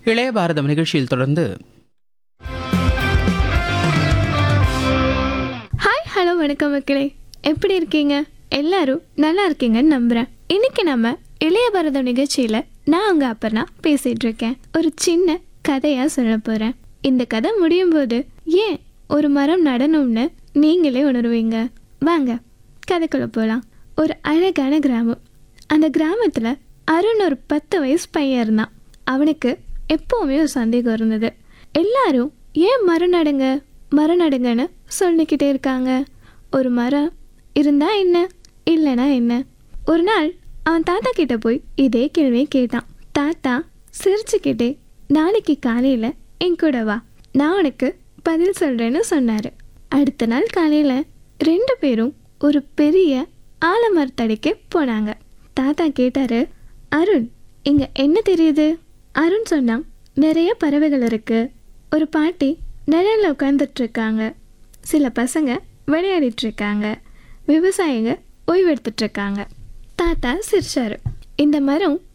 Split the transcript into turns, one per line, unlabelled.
இளைய பாரதம் நிகழ்ச்சியில் தொடர்ந்து
ஹாய் ஹலோ வணக்கம் மக்களே, எப்படி இருக்கீங்க? எல்லாரும் நல்லா இருக்கீங்கன்னு நம்புறேன். இன்னைக்கு நம்ம இளைய பாரதம் நிகழ்ச்சியில நான் உங்க அப்பர்ணா பேசிட்டு இருக்கேன். ஒரு சின்ன கதையா சொல்ல போறேன். இந்த கதை முடியும் போது ஏன் ஒரு மரம் நடணும்னு நீங்களே உணர்வீங்க. வாங்க கதைக்குள்ள போலாம். ஒரு அழகான கிராமம். அந்த கிராமத்துல அருண் ஒரு 10 வயசு பையன் இருந்தான். அவனுக்கு எப்பவுமே ஒரு சந்தேகம் இருந்தது. எல்லாரும் ஏன் மரம் நடுங்கன்னு சொல்லிக்கிட்டே இருக்காங்க. ஒரு மரம் இருந்தா என்ன, இல்லைனா என்ன? ஒரு நாள் அவன் தாத்தா கிட்ட போய் இதே கேள்வியை கேட்டான். தாத்தா சிரிச்சுக்கிட்டே, நாளைக்கு காலையில என் கூட வா, நான் உனக்கு பதில் சொல்றேன்னு சொன்னாரு. அடுத்த நாள் காலையில 2 பேரும் ஒரு பெரிய ஆலமரத்தடிக்கு போனாங்க. தாத்தா கேட்டாரு, அருண் இங்க என்ன தெரியுது? அருண் சொன்னான், நிறைய பறவைகள் இருக்கு, ஒரு பாட்டி நிழல்ல உட்காந்துட்டு இருக்காங்க, சில பசங்க விளையாடிட்டு இருக்காங்க, விவசாயிங்க ஓய்வெடுத்துட்டு இருக்காங்க. தாத்தா சிரிச்சாரு. இந்த மரம்